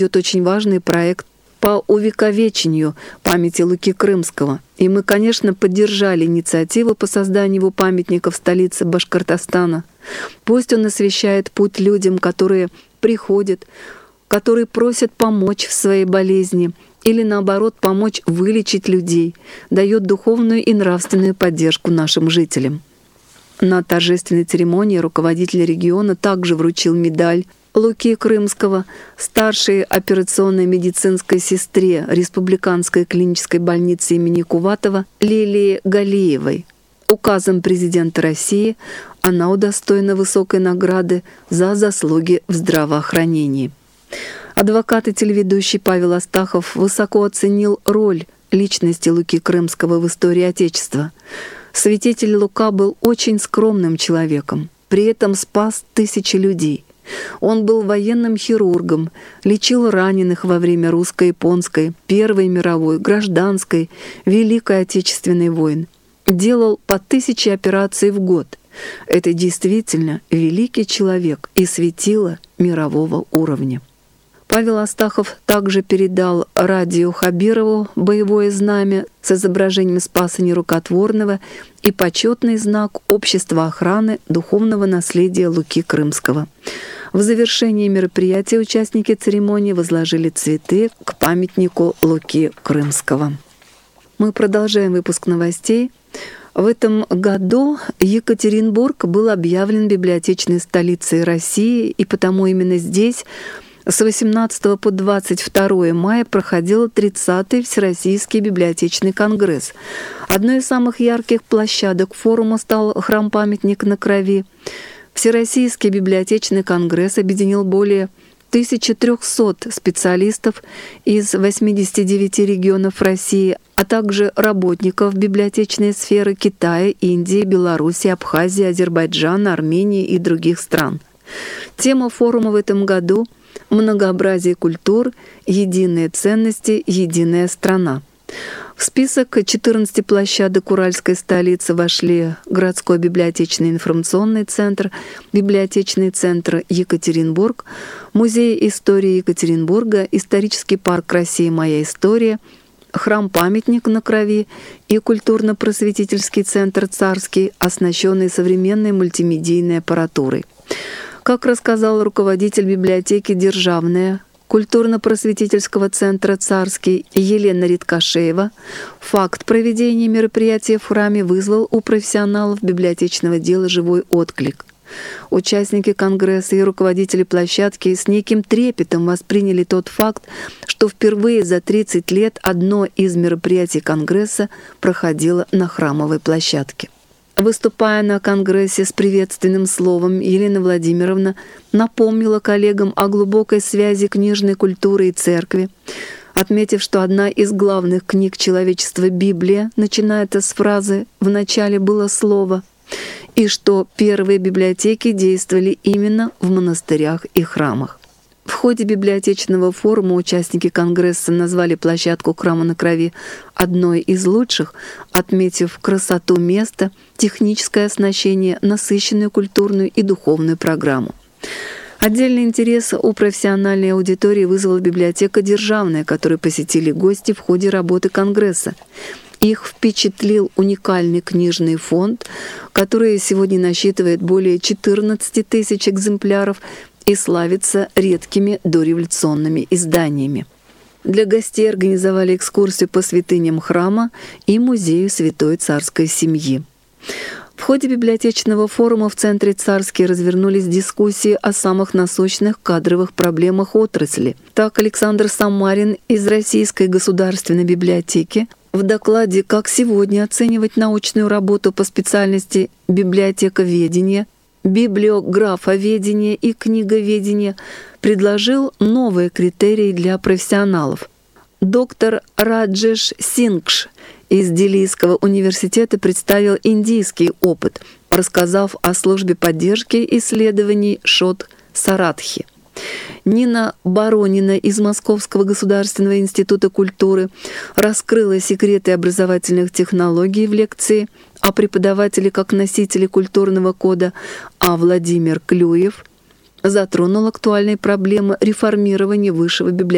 идет очень важный проект по увековечению памяти Луки Крымского. И мы, конечно, поддержали инициативу по созданию его памятника в столице Башкортостана. Пусть он освещает путь людям, которые приходят, которые просят помочь в своей болезни или, наоборот, помочь вылечить людей, дает духовную и нравственную поддержку нашим жителям. На торжественной церемонии руководитель региона также вручил медаль Луки Крымского старшей операционной медицинской сестре Республиканской клинической больницы имени Куватова Лилии Галиевой. Указом президента России она удостоена высокой награды за заслуги в здравоохранении. Адвокат и телеведущий Павел Астахов высоко оценил роль личности Луки Крымского в истории Отечества. Святитель Лука был очень скромным человеком, при этом спас тысячи людей. Он был военным хирургом, лечил раненых во время русско-японской, Первой мировой, гражданской, Великой Отечественной войн. Делал по 1000 операций в год. Это действительно великий человек и светило мирового уровня. Павел Астахов также передал Радию Хабирову боевое знамя с изображением Спаса Нерукотворного и почетный знак Общества охраны духовного наследия Луки Крымского. В завершении мероприятия участники церемонии возложили цветы к памятнику Луки Крымского. Мы продолжаем выпуск новостей. В этом году Екатеринбург был объявлен библиотечной столицей России, и потому именно здесь с 18 по 22 мая проходил 30-й Всероссийский библиотечный конгресс. Одной из самых ярких площадок форума стал храм-памятник на Крови. Всероссийский библиотечный конгресс объединил более 1300 специалистов из 89 регионов России, а также работников библиотечной сферы Китая, Индии, Беларуси, Абхазии, Азербайджана, Армении и других стран. Тема форума в этом году — «Многообразие культур, единые ценности, единая страна». В список 14 площадок уральской столицы вошли городской библиотечный информационный центр, библиотечный центр Екатеринбург, музей истории Екатеринбурга, исторический парк России «Моя история», храм-памятник на Крови и культурно-просветительский центр «Царский», оснащенный современной мультимедийной аппаратурой. Как рассказал руководитель библиотеки «Державная» культурно-просветительского центра «Царский» Елена Риткашеева, факт проведения мероприятия в храме вызвал у профессионалов библиотечного дела живой отклик. Участники конгресса и руководители площадки с неким трепетом восприняли тот факт, что впервые за 30 лет одно из мероприятий конгресса проходило на храмовой площадке. Выступая на конгрессе с приветственным словом, Елена Владимировна напомнила коллегам о глубокой связи книжной культуры и церкви, отметив, что одна из главных книг человечества «Библия» начинается с фразы «В начале было слово», и что первые библиотеки действовали именно в монастырях и храмах. В ходе библиотечного форума участники конгресса назвали площадку храма на Крови одной из лучших, отметив красоту места, техническое оснащение, насыщенную культурную и духовную программу. Отдельный интерес у профессиональной аудитории вызвала библиотека «Державная», которую посетили гости в ходе работы конгресса. Их впечатлил уникальный книжный фонд, который сегодня насчитывает более 14 тысяч экземпляров и славится редкими дореволюционными изданиями. Для гостей организовали экскурсию по святыням храма и музею святой царской семьи. В ходе библиотечного форума в Центре «Царский» развернулись дискуссии о самых насущных кадровых проблемах отрасли. Так, Александр Самарин из Российской государственной библиотеки в докладе «Как сегодня оценивать научную работу по специальности библиотековедения, библиографоведения и книговедения» предложил новые критерии для профессионалов. Доктор Раджеш Сингш из Делийского университета представил индийский опыт, рассказав о службе поддержки исследований Шот Саратхи. Нина Боронина из Московского государственного института культуры раскрыла секреты образовательных технологий в лекции о преподавателе как носителе культурного кода, а Владимир Клюев затронул актуальные проблемы реформирования высшего библиотечного